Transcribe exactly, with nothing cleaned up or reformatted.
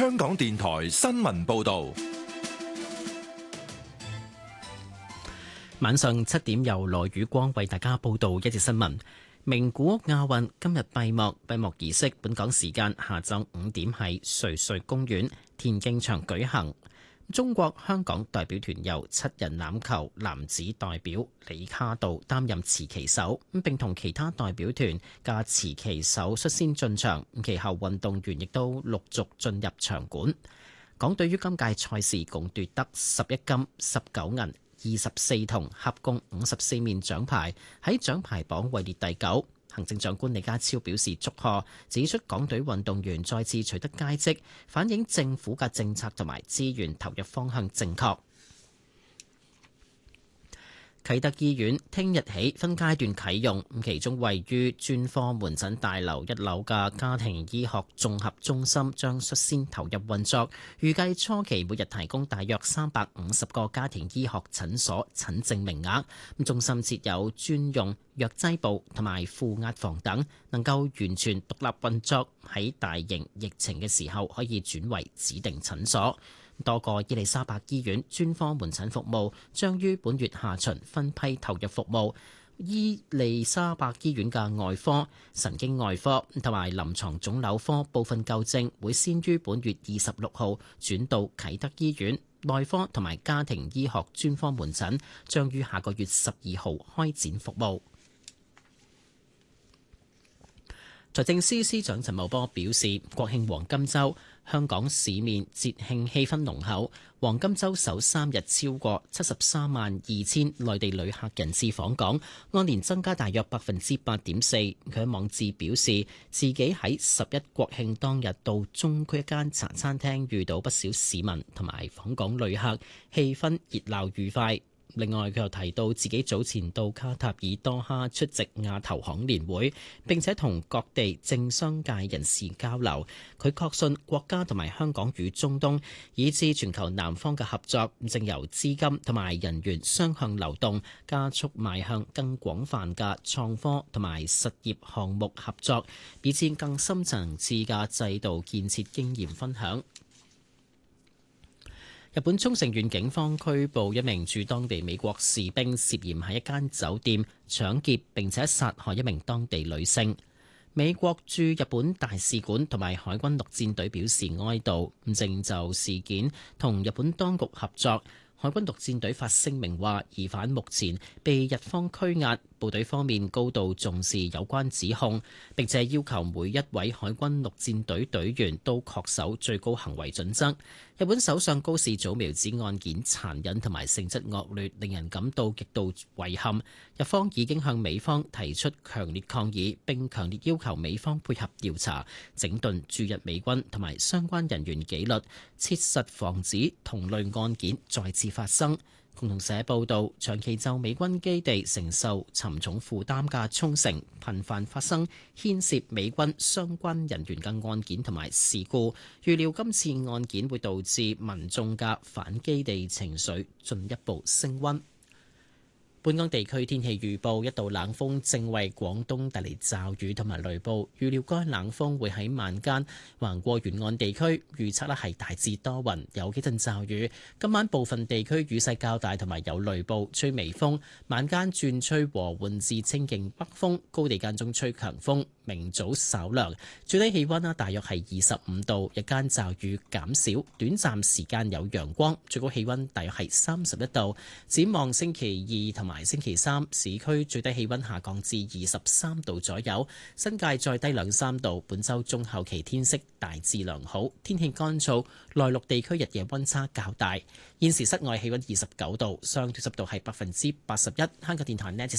香港電台新聞報道。 晚上七點由羅宇光為大家報道一節新聞。名古屋亞運今日閉幕，閉幕儀式本港時間下晝五點喺瑞穗公園田徑場舉行。中國香港代表團由七人欖球男子代表李卡道擔任持旗手，並同其他代表團嘅持旗手率先進場，其後運動員亦都陸續進入場館。港隊於今屆賽事共奪得十一金、十九銀、二十四銅，合共五十四面獎牌，喺獎牌榜位列第九。行政長官李家超表示祝賀，指出港隊運動員再次取得佳績，反映政府嘅政策同埋資源投入方向正確。啟德醫院聽日起分階段啟用，其中位於專科門診大樓一樓嘅家庭醫學綜合中心將率先投入運作，預計初期每日提供大約三百五十個家庭醫學診所診症名額。中心設有專用藥劑部同埋負壓房等，能夠完全獨立運作，喺大型疫情嘅時候可以轉為指定診所。多個伊利沙伯醫院專科門診服務將於本月下旬分批投入服務。伊利沙伯醫院嘅外科、神經外科同埋臨床腫瘤科部分舊症會先於本月二十六號轉到啟德醫院。內科同埋家庭醫學專科門診將於下個月十二號開展服務。財政司司長陳茂波表示，國慶黃金週香港市面節慶氣氛濃厚，黃金週首三日超過七十三萬二千內地旅客人次訪港，按年增加大約百分之八點四。佢喺網誌表示，自己喺十一國慶當日到中區一間茶餐廳遇到不少市民同埋訪港旅客，氣氛熱鬧愉快。另外，佢又提到自己早前到卡塔爾多哈出席亞投行年會，並且同各地政商界人士交流。佢確信國家同埋香港與中東以至全球南方嘅合作，正由資金同埋人員雙向流動，加速邁向更廣泛嘅創科同埋實業項目合作，以至更深層次嘅制度建設經驗分享。日本沖繩縣警方拘捕一名駐當地美國士兵，涉嫌喺一間酒店搶劫並且殺害一名當地女性。美國駐日本大使館同埋海軍陸戰隊表示哀悼，正就事件同日本當局合作。海軍陸戰隊發聲明話，疑犯目前被日方拘押，部隊方面高度重視有關指控，並且要求每一位海軍陸戰隊隊員都恪守最高行為準則。日本首相高市早苗指案件殘忍同埋性質惡劣，令人感到極度遺憾。日方已經向美方提出強烈抗議，並強烈要求美方配合調查，整頓駐日美軍同埋相關人員紀律，切實防止同類案件再次發生。共同社報道，長期就美軍基地承受沉重負擔嘅沖繩，頻繁發生牽涉美軍相關人員嘅案件同埋事故，預料今次案件會導致民眾嘅反基地情緒進一步升溫。本港地區天氣預報，一道冷鋒正為廣東帶嚟驟雨同埋雷暴，預料該冷鋒會喺晚間橫過沿岸地區，預測咧係大致多雲，有幾陣驟雨。今晚部分地區雨勢較大，同埋有雷暴，吹微風，晚間轉吹和緩至清勁北風，高地間中吹強風。明早稍涼，最低氣溫啦大約係二十五度，日間驟雨減少，短暫時間有陽光，最高氣溫大約係三十一度。展望星期二同埋星期三，市區最低氣溫下降至二十三度左右，新界再低兩三度。本週中後期天色大致良好，天氣乾燥，內陸地區日夜溫差較大。現時室外氣溫二十九度，相對濕度係百分之八十一。香港電台呢節